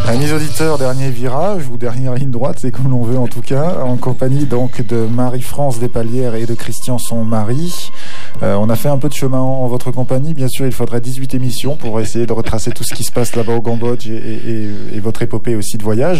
Amis auditeurs, dernier virage ou dernière ligne droite, c'est comme l'on veut en tout cas, en compagnie donc de Marie-France Despalières et de Christian, son mari. On a fait un peu de chemin en votre compagnie. Bien sûr, il faudrait 18 émissions pour essayer de retracer tout ce qui se passe là-bas au Cambodge et votre épopée aussi de voyage.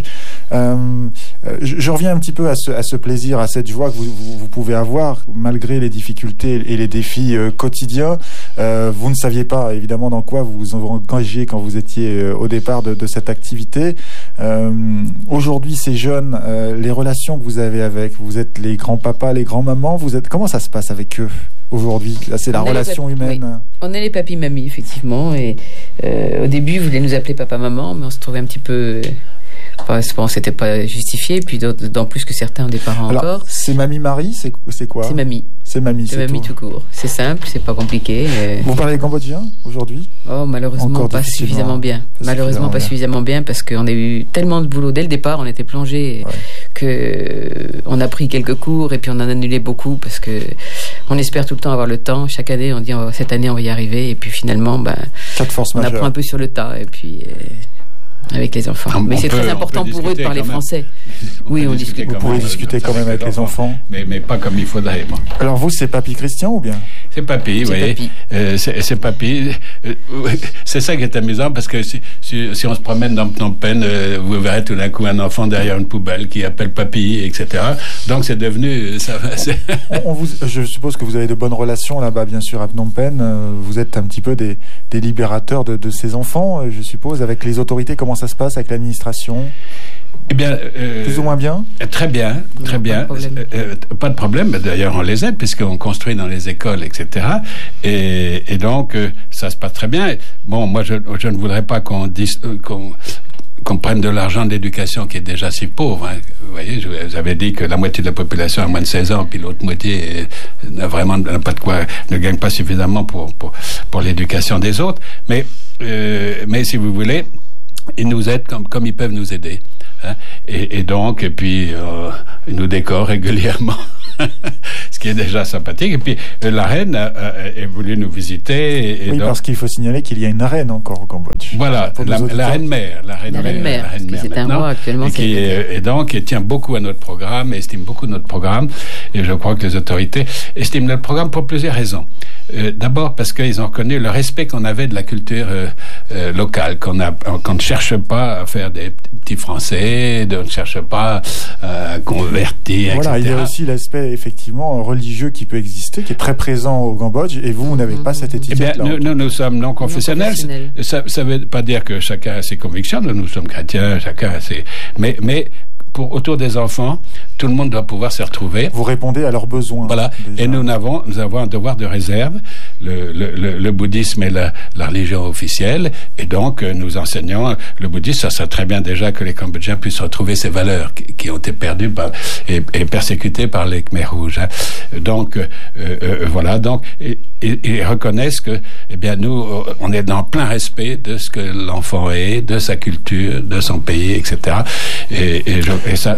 Je reviens un petit peu à ce plaisir, à cette joie que vous pouvez avoir malgré les difficultés et les défis quotidiens. Vous ne saviez pas évidemment dans quoi vous vous engagez quand vous étiez au départ de cette activité. Aujourd'hui, ces jeunes, les relations que vous avez avec, vous êtes les grands-papas, les grands-mamans, comment ça se passe avec eux aujourd'hui? Là, c'est la relation humaine. Oui. On est les papis-mamies, effectivement. Et au début, ils voulaient nous appeler papa-maman, mais on se trouvait un petit peu... Bon, c'était pas justifié, puis d'autant plus que certains ont des parents. Alors, encore. C'est mamie-Marie, c'est quoi? C'est mamie. C'est mamie, c'est mamie tout court. C'est simple, c'est pas compliqué. Vous parlez cambodgien aujourd'hui? Oh, malheureusement pas suffisamment bien. Malheureusement pas suffisamment bien parce qu'on a eu tellement de boulot dès le départ, on était plongés que on a pris quelques cours et puis on en a annulé beaucoup parce que on espère tout le temps avoir le temps. Chaque année, on dit cette année on va y arriver et puis finalement, on apprend un peu sur le tas et puis. Avec les enfants. Mais c'est très important pour eux de parler français. Oui, on discute. Vous pouvez discuter quand même avec les enfants. Mais pas comme il faudrait. Bon. Alors vous, c'est papy Christian ou bien? C'est papy, vous voyez. C'est papy. C'est ça qui est amusant parce que si on se promène dans Phnom Penh, vous verrez tout d'un coup un enfant derrière une poubelle qui appelle papy, etc. Donc c'est devenu... Je suppose que vous avez de bonnes relations là-bas, bien sûr, à Phnom Penh. Vous êtes un petit peu des libérateurs de ces enfants, je suppose, avec les autorités. Comment ça se passe avec l'administration? Eh bien, plus ou moins bien? Très bien, très bien. Pas de problème. D'ailleurs, on les aide puisqu'on construit dans les écoles, etc. Et donc, ça se passe très bien. Bon, moi, je ne voudrais pas qu'on prenne de l'argent d'éducation qui est déjà si pauvre. Hein. Vous voyez, j'avais dit que la moitié de la population a moins de 16 ans, puis l'autre moitié n'a pas de quoi, ne gagne pas suffisamment pour l'éducation des autres. Mais si vous voulez, ils nous aident comme ils peuvent nous aider. Hein. Et puis, ils nous décorent régulièrement. Ce qui est déjà sympathique. Et puis, la reine a voulu nous visiter. Oui, donc, parce qu'il faut signaler qu'il y a une reine encore au Cambodge. Voilà, la reine-mère. La reine-mère. C'est un roi actuellement. Et donc, elle tient beaucoup à notre programme, estime beaucoup notre programme. Et je crois que les autorités estiment notre programme pour plusieurs raisons. D'abord, parce qu'ils ont reconnu le respect qu'on avait de la culture locale, qu'on ne cherche pas à faire des petits Français, on ne cherche pas à convertir, voilà, etc. Il y a aussi l'aspect effectivement religieux qui peut exister, qui est très présent au Cambodge, et vous n'avez pas cette étiquette-là. Nous sommes non confessionnels. Ça ne veut pas dire que chacun a ses convictions. Nous sommes chrétiens, chacun a ses... Mais autour des enfants, tout le monde doit pouvoir se retrouver. Vous répondez à leurs besoins. Voilà. Déjà. Et nous avons un devoir de réserve. Le bouddhisme est la religion officielle, et donc nous enseignons le bouddhisme. Ça serait très bien déjà que les Cambodgiens puissent retrouver ces valeurs qui ont été perdues et persécutées par les Khmers rouges. Hein. Donc voilà. Donc ils reconnaissent que, eh bien, nous, on est dans plein respect de ce que l'enfant est, de sa culture, de son pays, etc. Et ça,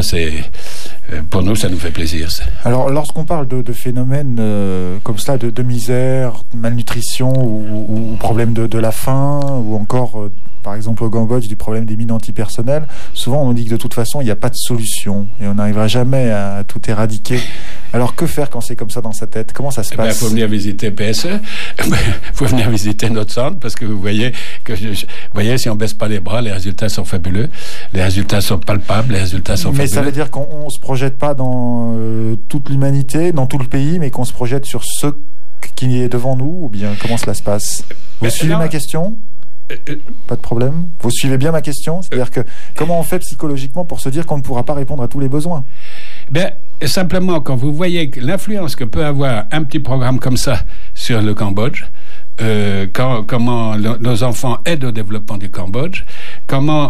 pour nous, ça nous fait plaisir. Ça. Alors, lorsqu'on parle de phénomènes comme cela, de misère, malnutrition ou problème de la faim, ou encore, par exemple au Cambodge, du problème des mines antipersonnelles, souvent on nous dit que de toute façon, il n'y a pas de solution et on n'arrivera jamais à tout éradiquer. Alors, que faire quand c'est comme ça dans sa tête? Comment ça se passe? Il faut venir visiter PSE, il faut venir visiter notre centre, parce que vous voyez, si on ne baisse pas les bras, les résultats sont fabuleux, les résultats sont palpables, les résultats sont fabuleux. Mais ça veut dire qu'on ne se projette pas dans toute l'humanité, dans tout le pays, mais qu'on se projette sur ce qui est devant nous, ou bien comment cela se passe? Vous suivez ma question? Pas de problème. Vous suivez bien ma question? C'est-à-dire que comment on fait psychologiquement pour se dire qu'on ne pourra pas répondre à tous les besoins? Simplement, quand vous voyez l'influence que peut avoir un petit programme comme ça sur le Cambodge, comment nos enfants aident au développement du Cambodge, comment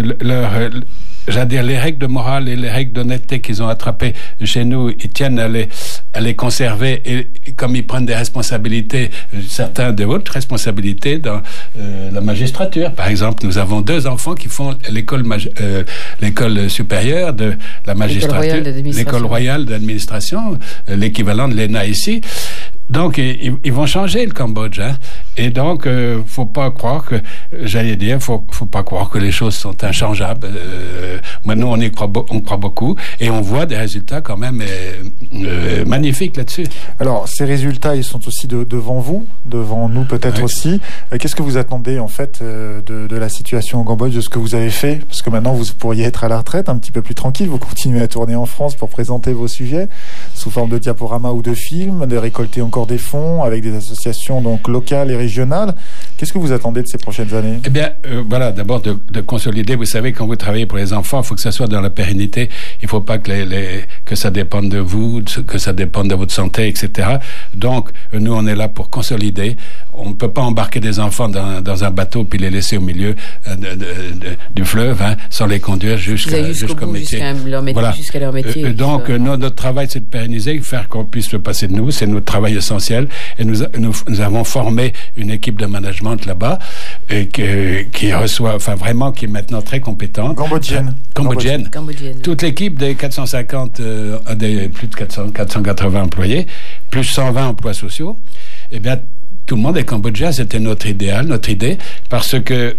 les règles de morale et les règles d'honnêteté qu'ils ont attrapées chez nous, ils tiennent à les conserver, et comme ils prennent des responsabilités, certains de hautes responsabilités dans la magistrature. Par exemple, nous avons 2 enfants qui font l'école supérieure de la magistrature, l'école royale d'administration, l'équivalent de l'ENA ici. Donc, ils vont changer le Cambodge. Hein. Et donc, faut pas croire que, faut pas croire que les choses sont inchangeables. Maintenant, on croit beaucoup et on voit des résultats quand même magnifiques là-dessus. Alors, ces résultats, ils sont aussi devant vous, devant nous peut-être aussi. Qu'est-ce que vous attendez en fait de la situation au Cambodge, de ce que vous avez fait? Parce que maintenant, vous pourriez être à la retraite, un petit peu plus tranquille. Vous continuez à tourner en France pour présenter vos sujets sous forme de diaporamas ou de films, de récolter encore des fonds avec des associations donc locales et régionales. Qu'est-ce que vous attendez de ces prochaines années? Eh bien, voilà, d'abord de consolider. Vous savez, quand vous travaillez pour les enfants, il faut que ça soit dans la pérennité. Il ne faut pas que ça dépende de vous, que ça dépende de votre santé, etc. Donc, nous, on est là pour consolider. On ne peut pas embarquer des enfants dans un bateau puis les laisser au milieu du fleuve, sans les conduire jusqu'au métier. Jusqu'à leur métier. Donc, notre travail, c'est de pérenniser, faire qu'on puisse se passer de nous. C'est notre travail essentiel. Et nous avons formé une équipe de management là-bas et qui reçoit, vraiment, qui est maintenant très compétente. Cambodgienne. Toute l'équipe des 450, des plus de 480 employés, plus 120 emplois sociaux, eh bien, tout le monde est cambodgien. C'était notre idéal, notre idée, parce que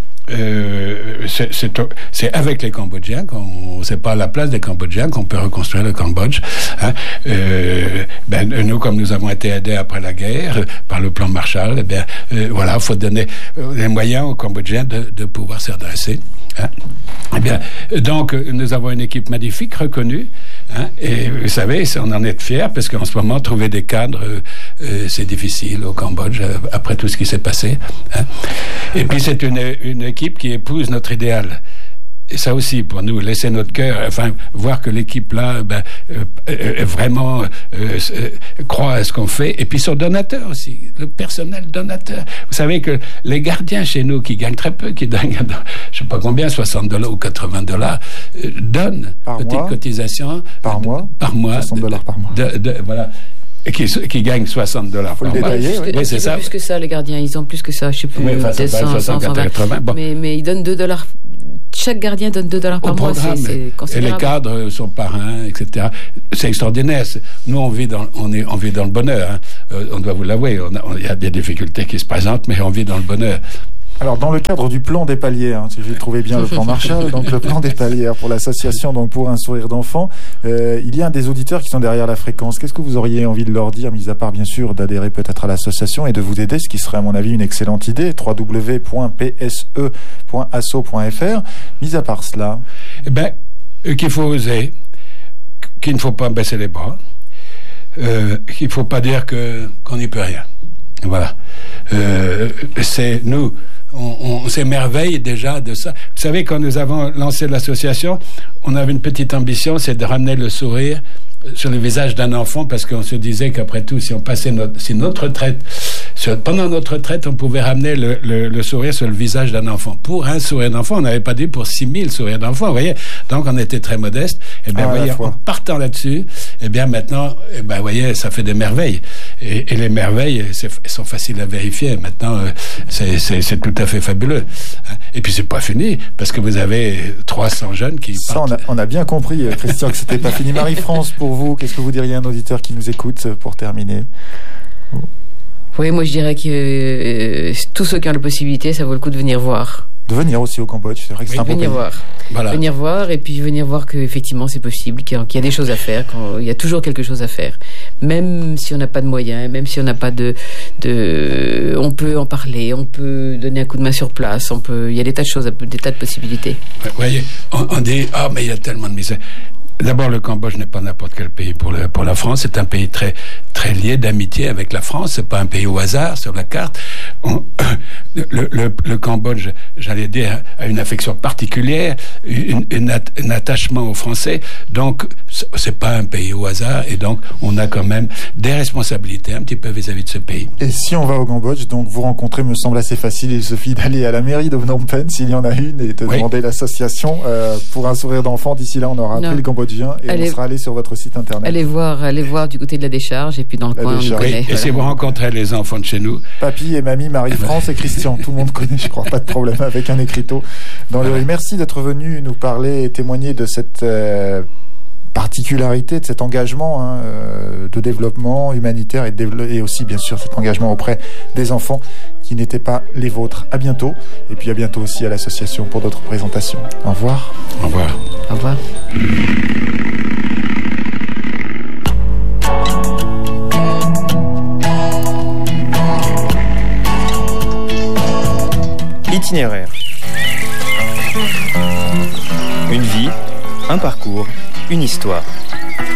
c'est avec les Cambodgiens c'est pas à la place des Cambodgiens qu'on peut reconstruire le Cambodge. Nous, comme nous avons été aidés après la guerre par le plan Marshall, faut donner les moyens aux Cambodgiens de pouvoir se redresser. Donc, nous avons une équipe magnifique, reconnue. Et vous savez, on en est fiers parce qu'en ce moment, trouver des cadres, c'est difficile au Cambodge après tout ce qui s'est passé. Et puis, c'est une équipe qui épouse notre idéal. Et ça aussi, pour nous, laisser notre cœur, voir que l'équipe-là, vraiment croit à ce qu'on fait. Et puis son donateur aussi, le personnel donateur. Vous savez que les gardiens chez nous, qui gagnent très peu, qui gagnent, je sais pas combien, $60 ou $80, donnent petite cotisation. Par mois? Par mois. $60 par mois. Voilà. Et qui gagnent $60 par mois. Oui, c'est ça. Plus que ça, les gardiens, ils ont plus que ça. Je sais plus. Oui, 180. Bon. Mais ils donnent $2. Chaque gardien donne $2 par mois. C'est considérable. Et les cadres sont parrains, etc. C'est extraordinaire. Nous, on vit dans le bonheur. On doit vous l'avouer. Il y a des difficultés qui se présentent, mais on vit dans le bonheur. Alors, dans le cadre du plan des palières, si j'ai trouvé bien le plan Marshall, donc le plan des palières pour l'association, donc pour un sourire d'enfant, il y a des auditeurs qui sont derrière la fréquence. Qu'est-ce que vous auriez envie de leur dire, mis à part bien sûr d'adhérer peut-être à l'association et de vous aider, ce qui serait à mon avis une excellente idée, www.pse.asso.fr. Mis à part cela, qu'il faut oser, qu'il ne faut pas baisser les bras, qu'il ne faut pas dire qu'on n'y peut rien. Voilà. C'est nous. On s'émerveille déjà de ça. Vous savez, quand nous avons lancé l'association, on avait une petite ambition, c'est de ramener le sourire sur le visage d'un enfant, parce qu'on se disait qu'après tout, si on passait notre retraite, pendant notre retraite, on pouvait ramener le sourire sur le visage d'un enfant. Pour un sourire d'enfant, on n'avait pas dit pour 6000 sourires d'enfant, vous voyez. Donc, on était très modeste. Et bien, voyez, en partant là-dessus, et bien, maintenant, vous voyez, ça fait des merveilles. Et les merveilles, sont faciles à vérifier. Maintenant, c'est tout à fait fabuleux. Et puis, c'est pas fini, parce que vous avez 300 jeunes qui partent. Ça, on a bien compris, Christian, que c'était pas fini. Marie-France, pour vous, qu'est-ce que vous diriez à un auditeur qui nous écoute pour terminer? Oui, moi je dirais que tous ceux qui ont la possibilité, ça vaut le coup de venir voir. De venir aussi au Cambodge, c'est vrai que c'est un beau pays. Venir voir, et puis venir voir qu'effectivement c'est possible, qu'il y a des choses à faire, qu'il y a toujours quelque chose à faire. Même si on n'a pas de moyens, même si on n'a pas on peut en parler, on peut donner un coup de main sur place, il y a des tas de choses, des tas de possibilités. Vous voyez, on dit, mais il y a tellement de misère. D'abord, le Cambodge n'est pas n'importe quel pays pour la France. C'est un pays très, très lié d'amitié avec la France. C'est pas un pays au hasard sur la carte. Le Cambodge, j'allais dire, a une affection particulière, un attachement aux Français. Donc, c'est pas un pays au hasard. Et donc, on a quand même des responsabilités un petit peu vis-à-vis de ce pays. Et si on va au Cambodge, donc vous rencontrer me semble assez facile. Il suffit d'aller à la mairie de Phnom Penh, s'il y en a une, et de demander l'association pour un sourire d'enfant. D'ici là, on aura appris le Cambodge. Et on sera allé sur votre site internet. Allez voir du côté de la décharge, et puis dans le coin, on nous connaît. Et si vous rencontrez les enfants de chez nous, papy et mamie, Marie-France et Christian, tout le monde connaît, je crois, pas de problème avec un écriteau dans le rue. Merci d'être venu nous parler et témoigner de cette particularité de cet engagement de développement humanitaire et aussi bien sûr cet engagement auprès des enfants qui n'étaient pas les vôtres. À bientôt, et puis à bientôt aussi à l'association pour d'autres présentations. Au revoir. Au revoir. Au revoir. Itinéraire. Une vie, un parcours, une histoire.